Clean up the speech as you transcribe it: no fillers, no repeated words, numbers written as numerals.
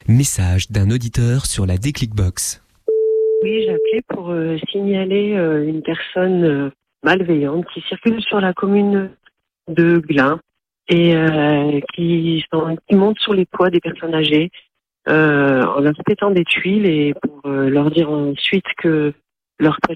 Message d'un auditeur sur la Déclic Box. Oui, j'ai appelé pour signaler une personne malveillante qui circule sur la commune de Glun et qui monte sur les toits des personnes âgées en leur pétant des tuiles et pour leur dire ensuite que leur toiture